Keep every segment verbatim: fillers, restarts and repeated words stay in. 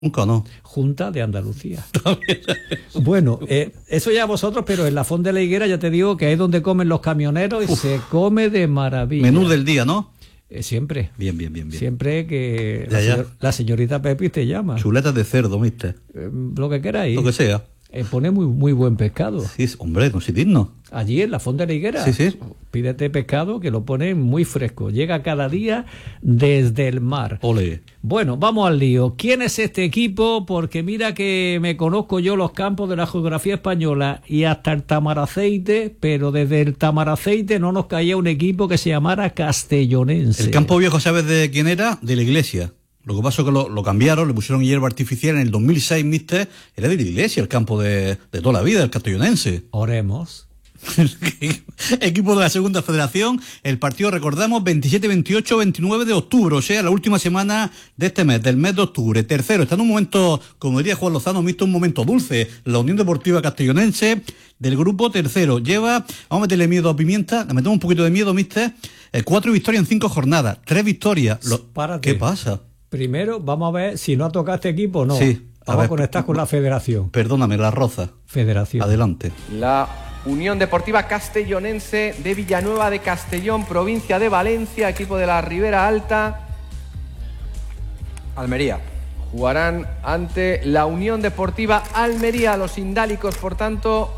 Nunca no. Junta de Andalucía. Bueno, eh, eso ya vosotros, pero en la Font de la Higuera ya te digo que es donde comen los camioneros y Uf. se come de maravilla. Menú del día, ¿no? Eh, siempre. Bien, bien, bien, bien. Siempre que ya, la, ya. Señor, la señorita Pepi te llama. Chuletas de cerdo, mister. Eh, lo que queráis. Lo que sea. Eh, pone muy muy buen pescado. Sí, hombre, no sé digno. Allí en la Font de la Higuera. Sí, sí. Pídete pescado que lo ponen muy fresco. Llega cada día desde el mar. Ole. Bueno, vamos al lío. ¿Quién es este equipo? Porque mira que me conozco yo los campos de la geografía española y hasta el Tamaraceite, pero desde el Tamaraceite no nos caía un equipo que se llamara Castellonense. El campo viejo, ¿sabes de quién era? De la Iglesia. Lo que pasó es que lo, lo cambiaron, le pusieron hierba artificial en el dos mil seis, mister. Era de la Iglesia, el campo de, de toda la vida, el Castellonense. Oremos. Equipo de la Segunda Federación. El partido, recordamos, veintisiete, veintiocho, veintinueve de octubre, o sea, la última semana de este mes, del mes de octubre. Tercero, está en un momento, como diría Juan Lozano, visto un momento dulce. La Unión Deportiva Castellonense, del grupo tercero, lleva, vamos a meterle miedo a Pimienta, le metemos un poquito de miedo, mister. Eh, cuatro victorias en cinco jornadas, tres victorias. Lo, ¿Qué pasa? Primero, vamos a ver si no ha tocado este equipo o no. Sí. A, a ver, conectar con la federación. Perdóname, la Roza. Federación. Adelante. La Unión Deportiva Castellonense de Villanueva de Castellón, provincia de Valencia, equipo de la Ribera Alta. Almería. Jugarán ante la Unión Deportiva Almería. Los indálicos, por tanto,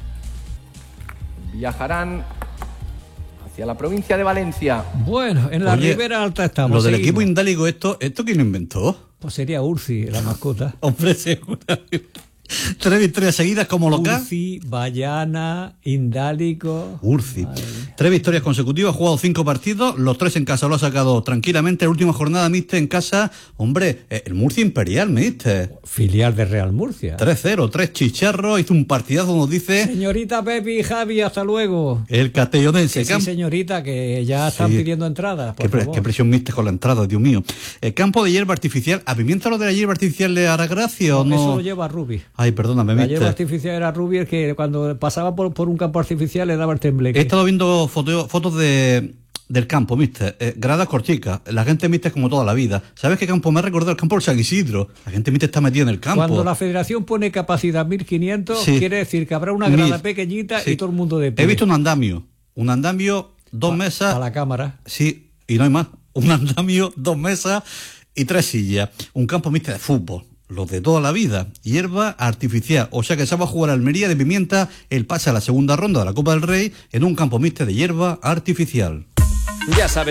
viajarán hacia la provincia de Valencia. Bueno, en la Oye, Ribera Alta estamos. Lo del seguimos. equipo indálico, ¿esto, ¿esto quién lo inventó? Pues sería Urci, la mascota. Hombre, seguramente. Tres victorias seguidas como local. Urci, Bayana, Indálico. Urci. Madre. Tres victorias consecutivas, ha jugado cinco partidos, los tres en casa lo ha sacado tranquilamente. La última jornada, mister, en casa, hombre, el Murcia Imperial, mister. Filial de Real Murcia. tres cero, tres chicharros, hizo un partidazo, nos dice. Señorita Pepi y Javi, hasta luego. El Castellonense. Sí, señorita, que ya están sí. pidiendo entradas, por qué, pre favor. Qué presión, mister, con la entrada, Dios mío. El campo de hierba artificial, ¿a Pimienta lo de la hierba artificial le hará gracia no, o no? Eso lo lleva Rubi. Ay, perdóname, La mister. hierba artificial era Rubi, el que cuando pasaba por, por un campo artificial le daba el tembleque. He estado viendo foto, fotos de, del campo, mister. Eh, gradas corticas. La gente, mister, como toda la vida. ¿Sabes qué campo me ha recordado? El campo del San Isidro. La gente, mister, está metida en el campo. Cuando la federación pone capacidad mil quinientos, sí. quiere decir que habrá una grada Mil. pequeñita sí. y todo el mundo de pie. He visto un andamio. Un andamio, dos pa, mesas. Para la cámara. Sí, y no hay más. Un andamio, dos mesas y tres sillas. Un campo, mister, de fútbol. Los de toda la vida, hierba artificial. O sea que se va a jugar Almería de Pimienta el pase a la segunda ronda de la Copa del Rey en un campo mixto de hierba artificial. Ya sabes.